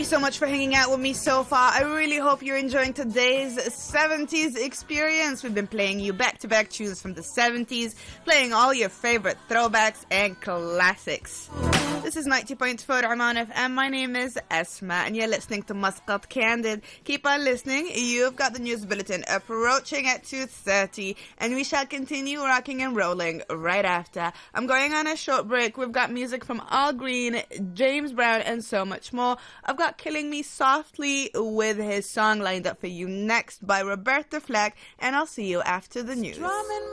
you so much for hanging out with me so far. I really hope you're enjoying today's 70s experience. We've been playing you back-to-back tunes from the 70s, playing all your favorite throwbacks and classics. This is 90.4 Oman FM. My name is Esma, and you're listening to Muscat Candid. Keep on listening. You've got the news bulletin approaching at 2:30, and we shall continue rocking and rolling right after. I'm going on a short break. We've got music from Al Green, James Brown, and so much more. I've got Killing Me Softly with his song lined up for you next by Roberta Flack, and I'll see you after the news.